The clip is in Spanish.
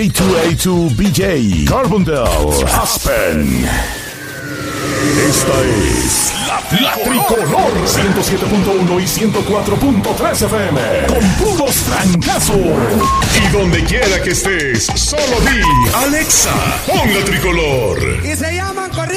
J2A2BJ, Carbondale, Aspen. Esta es la Tricolor 107.1 y 104.3 FM con puros trancazos. Y donde quiera que estés, solo di Alexa, pon la Tricolor. Y se llaman